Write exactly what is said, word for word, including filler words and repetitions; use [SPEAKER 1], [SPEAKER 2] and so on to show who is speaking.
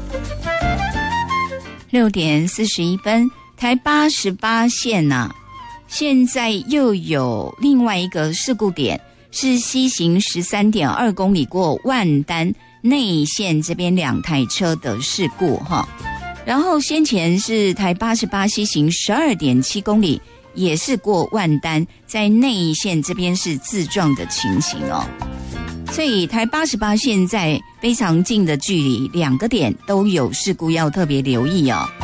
[SPEAKER 1] 六点四十一分，台八十八线啊，现在又有另外一个事故点，是西行十三点二公里过万丹内线这边两台车的事故哈。然后先前是台八十八西行十二点七公里，也是过万丹，在内线这边是自撞的情形哦。所以台八十八现在非常近的距离，两个点都有事故，要特别留意哦。